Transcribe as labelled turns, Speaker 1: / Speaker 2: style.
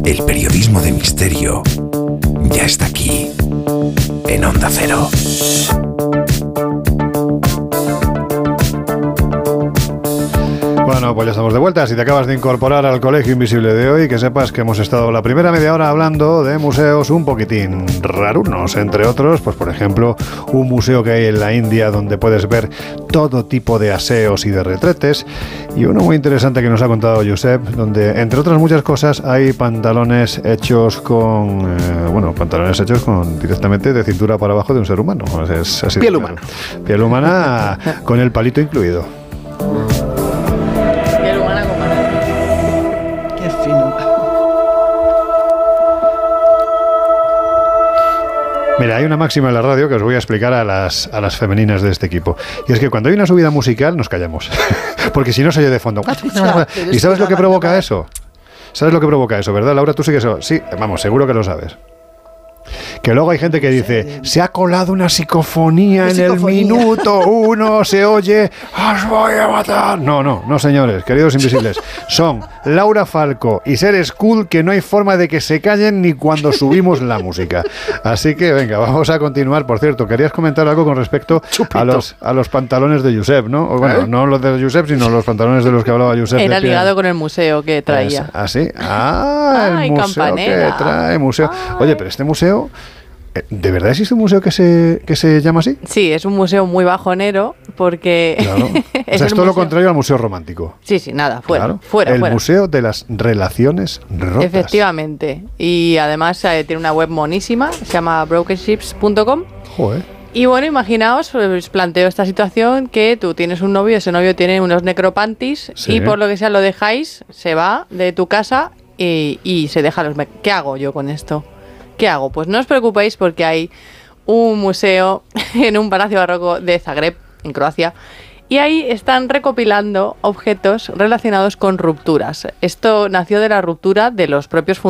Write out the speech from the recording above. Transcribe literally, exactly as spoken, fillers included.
Speaker 1: El periodismo de misterio ya está aquí, en Onda Cero.
Speaker 2: Bueno, pues ya estamos de vuelta. Si te acabas de incorporar al Colegio Invisible de hoy, que sepas que hemos estado la primera media hora hablando de museos un poquitín rarunos, entre otros, pues por ejemplo, un museo que hay en la India donde puedes ver todo tipo de aseos y de retretes, y uno muy interesante que nos ha contado Josep, donde, entre otras muchas cosas, hay pantalones hechos con, eh, bueno, pantalones hechos con directamente de cintura para abajo de un ser humano. Es así.
Speaker 3: Piel humana.
Speaker 2: Piel humana con el palito incluido. Mira, hay una máxima en la radio que os voy a explicar a las, a las femeninas de este equipo. Y es que cuando hay una subida musical nos callamos. Porque si no se oye de fondo. ¿Y sabes lo que provoca eso? ¿Sabes lo que provoca eso, verdad, Laura? Tú sí que eso. Sí, vamos, seguro que lo sabes. Que luego hay gente que dice, se ha colado una psicofonía en el minuto uno, se oye, os voy a matar. No, no, no, señores, queridos invisibles. Son Laura Falco y Seres Cool, que no hay forma de que se callen ni cuando subimos la música. Así que venga, vamos a continuar. Por cierto, querías comentar algo con respecto a los, a los pantalones de Josep, ¿no? O bueno, ¿Eh? no los de Josep, sino los pantalones de los que hablaba Josep.
Speaker 4: Era ligado con el museo que traía.
Speaker 2: ¿Ah, sí? Ah,
Speaker 4: Ay,
Speaker 2: el museo
Speaker 4: campanera.
Speaker 2: que trae, museo.
Speaker 4: Ay.
Speaker 2: Oye, pero este museo... ¿De verdad existe un museo que se, que se llama así?
Speaker 4: Sí, es un museo muy bajonero porque...
Speaker 2: Claro. O sea, es todo lo contrario al museo romántico.
Speaker 4: Sí, sí, nada, fuera,
Speaker 2: Claro.
Speaker 4: fuera,
Speaker 2: El
Speaker 4: fuera.
Speaker 2: museo de las relaciones rotas.
Speaker 4: Efectivamente. Y además eh, tiene una web monísima, se llama broken ships punto com.
Speaker 2: Joder.
Speaker 4: Y bueno, imaginaos, os planteo esta situación que tú tienes un novio, ese novio tiene unos necropantis
Speaker 2: Sí.
Speaker 4: y por lo que sea lo dejáis, se va de tu casa y, y se deja los... me- ¿Qué hago yo con esto? ¿Qué hago? Pues no os preocupéis porque hay un museo en un palacio barroco de Zagreb, en Croacia, y ahí están recopilando objetos relacionados con rupturas. Esto nació de la ruptura de los propios funcionarios